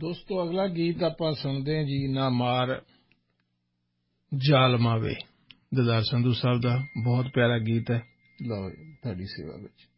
ਦੋਸਤੋ ਅਗਲਾ ਗੀਤ ਆਪਾਂ ਸੁਣਦੇ ਹਾਂ ਜੀ ਨਾ ਮਾਰ ਜ਼ਾਲਮਾਂ ਵੇ। ਦਦਾਰ ਸੰਧੂ ਸਾਹਿਬ ਦਾ ਬਹੁਤ ਪਿਆਰਾ ਗੀਤ ਹੈ। ਲਓ ਤੁਹਾਡੀ ਸੇਵਾ ਵਿੱਚ।